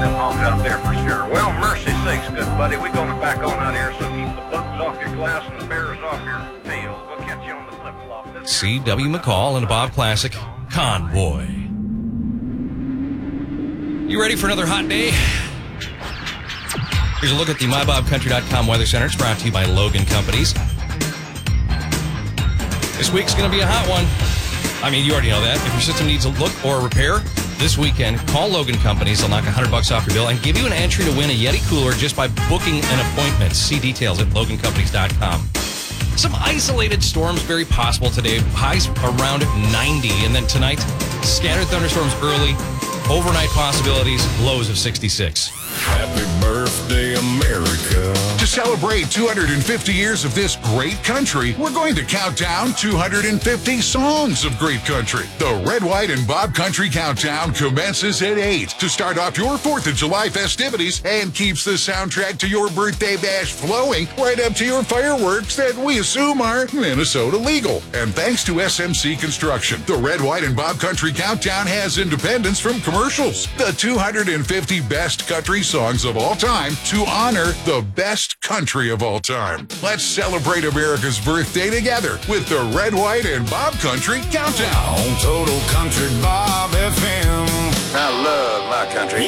them hogs out there for sure. Well, mercy sakes, good buddy, we're going to back on out here, so keep the bugs off your glass and the bears off your tails. We'll catch you on the flip-flop. C.W. McCall and a Bob Classic, Convoy. You ready for another hot day? Here's a look at the MyBobCountry.com Weather Center. It's brought to you by Logan Companies. This week's going to be a hot one. I mean, you already know that. If your system needs a look or a repair this weekend, call Logan Companies. They'll knock $100 off your bill and give you an entry to win a Yeti cooler just by booking an appointment. See details at LoganCompanies.com. Some isolated storms very possible today. Highs around 90. And then tonight, scattered thunderstorms early. Overnight possibilities, lows of 66. Happy birthday, America. To celebrate 250 years of this great country, we're going to count down 250 songs of great country. The Red, White, and Bob Country Countdown commences at 8 to start off your 4th of July festivities and keeps the soundtrack to your birthday bash flowing right up to your fireworks that we assume are Minnesota legal. And thanks to SMC Construction, the Red, White, and Bob Country Countdown has independence from commercials. The 250 best country songs of all time to honor the best country of all time. Let's celebrate America's birthday together with the Red, White, and Bob Country Countdown. On Total Country Bob FM. I love my country.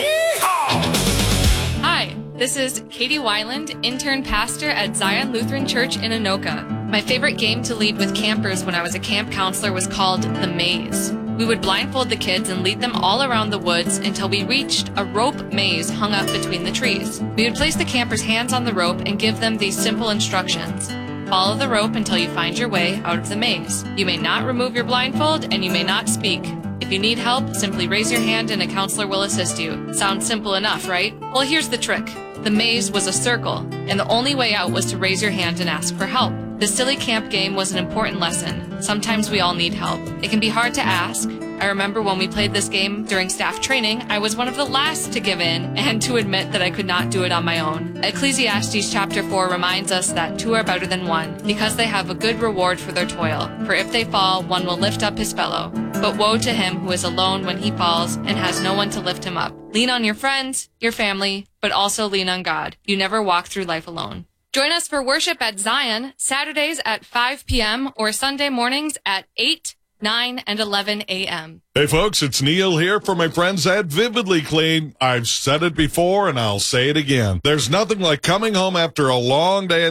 Hi, this is Katie Weiland, intern pastor at Zion Lutheran Church in Anoka. My favorite game to lead with campers when I was a camp counselor was called The Maze. We would blindfold the kids and lead them all around the woods until we reached a rope maze hung up between the trees. We would place the campers' hands on the rope and give them these simple instructions. Follow the rope until you find your way out of the maze. You may not remove your blindfold and you may not speak. If you need help, simply raise your hand and a counselor will assist you. Sounds simple enough, right? Well, here's the trick. The maze was a circle, and the only way out was to raise your hand and ask for help. The silly camp game was an important lesson. Sometimes we all need help. It can be hard to ask. I remember when we played this game during staff training, I was one of the last to give in and to admit that I could not do it on my own. Ecclesiastes chapter 4 reminds us that two are better than one, because they have a good reward for their toil. For if they fall, one will lift up his fellow. But woe to him who is alone when he falls and has no one to lift him up. Lean on your friends, your family, but also lean on God. You never walk through life alone. Join us for worship at Zion, Saturdays at 5 p.m. or Sunday mornings at 8, 9, and 11 a.m. Hey folks, it's Neil here for my friends at Vividly Clean. I've said it before and I'll say it again. There's nothing like coming home after a long day